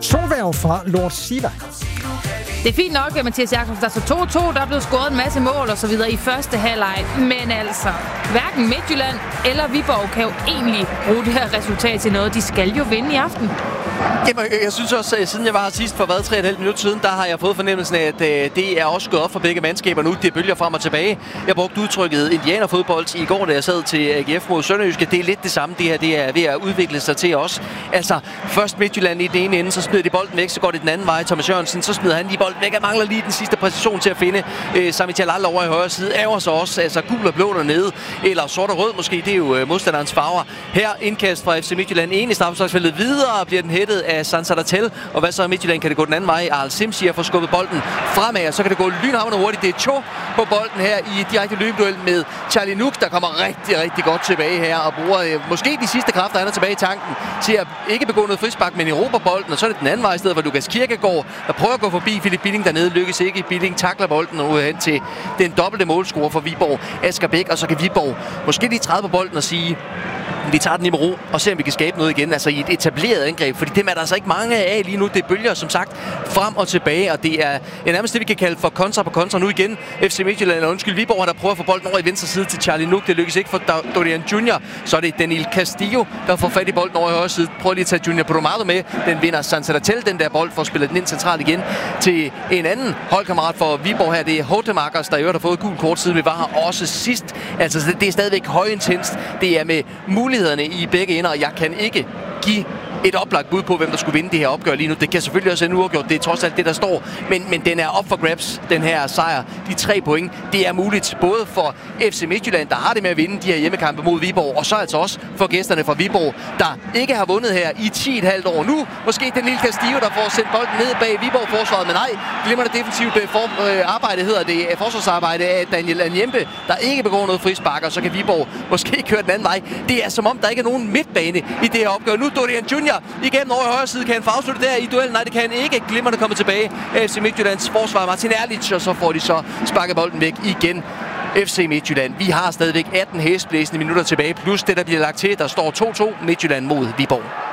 Solværv fra Lord Siva. Det er fint nok, Mathias Jakobsen, der står 2-2, der er blevet scoret en masse mål og så videre i første halvleg. Men altså, hverken Midtjylland eller Viborg kan jo egentlig bruge det her resultat til noget. De skal jo vinde i aften. Jamen, jeg synes også, at siden jeg var her sidst for 3,5 minutter siden, der har jeg fået fornemmelsen af, at det er også gået op for begge mandskaber nu. Det bølger frem og tilbage. Jeg brugte udtrykket indianerfodbold i går, da jeg sad til AGF mod Sønderjyske. Det er lidt det samme. Det her det er ved at udvikle sig til os. Altså, først Midtjylland i den ene ende, så smider de bolden væk, så går det den anden vej. Thomas Jørgensen, så smider han lige bolden væk. Han mangler lige den sidste præcision til at finde Sami Jalal over i højre side. Ærger sig også, altså gul og blå dernede, eller sort og rød måske. Det er jo modstanderens farver. Her indkast fra FC Midtjylland. En i straffesparksfeltet videre bliver den hættet af Sansaratel. Og hvad så i Midtjylland? Kan det gå den anden vej? Arl Simsi har fået skubbet bolden fremad, og så kan det gå lynhamrende hurtigt. Det er Cho på bolden her i direkte løbeduel med Charlie Nuk, der kommer rigtig, rigtig godt tilbage her og bruger måske de sidste kræfter, han er tilbage i tanken til at ikke begå noget frispark, men erobre bolden, og så er det den anden vej i stedet for Lukas Kirkegaard, der prøver at gå forbi Philip Billing dernede, lykkes ikke. Billing takler bolden og hen til den dobbelte målscorer for Viborg, Asger Bæk, og så kan Viborg måske lige træde på bolden og sige, vi tager den i med ro og ser, om vi kan skabe noget igen, altså i et etableret angreb, fordi dem er der altså ikke mange af lige nu. Det bølger som sagt frem og tilbage, og det er nærmest det, vi kan kalde for kontra på kontra nu igen. FC Midtjylland, eller undskyld, Viborg, der prøver at få bolden over i venstre side til Charlie Nuk. Det lykkes ikke for Dorian Junior. Så er det Daniel Castillo, der får fat i bolden over i højre side. Prøver lige at tage Junior Bromado med. Den vinder Sansaratel, den der bold, for at spille den ind centralt igen til en anden holdkammerat for Viborg her. Det er Hotemakers, der i øvrigt har fået gul kort siden vi var her også sidst. Altså, det er stadigvæk højintenst. Det er med mulighederne i begge ender, og jeg kan ikke give et oplagt bud på, hvem der skulle vinde det her opgør lige nu. Det kan selvfølgelig også ende uafgjort. Det er trods alt det, der står. Men den er op for grabs, den her sejr. De 3 point, det er muligt både for FC Midtjylland, der har det med at vinde de her hjemmekampe mod Viborg, og så altså også for gæsterne fra Viborg, der ikke har vundet her i 10,5 år. Nu måske den lille Castillo, der får sendt bolden ned bag Viborg-forsvaret, men nej, glemmer det defensivt arbejde, hedder det, forsvarsarbejde af Daniel Anjempe, der ikke begår noget frispark, og så kan Viborg måske køre den anden vej. Det er som om, der ikke er nogen midtbane i det her opgør. Nu Dorian Junior igennem over i højre side. Kan han få afsluttet der i duellen? Nej, det kan han ikke. Glimmerne kommer tilbage. FC Midtjyllands forsvar Martin Erlich, og så får de så sparket bolden væk igen. FC Midtjylland. Vi har stadigvæk 18 hæsblæsende minutter tilbage, plus det, der bliver lagt til. Der står 2-2 Midtjylland mod Viborg.